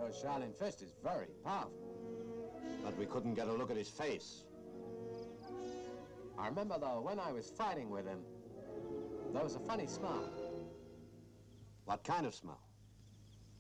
because Shaolin Fist is very powerful. But we couldn't get a look at his face. I remember, though, when I was fighting with him, there was a funny smell. What kind of smell?